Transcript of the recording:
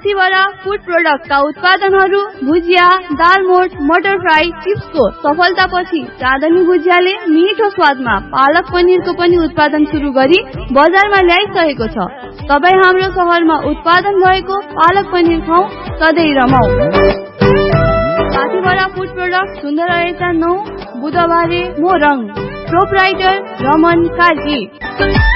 साथीभरा food प्रोडक्टका उत्पादनहरू भुजिया, दालमोट, मटर fry, चिप्सको सफलतापछि चाँदनी भुजियाले मिठो स्वादमा पालक पनिरको पनि उत्पादन सुरु गरी बजारमा ल्याइसकेको छ। तपाईँ हाम्रो सहरमा उत्पादन भएको पालक पनिर खाऊ, सधैँ रमाऊ। साथीभरा फूड प्रोडक्ट सुन्दर 9 बुधबारे मोरङ। प्रोपराइटर रमन कार्की।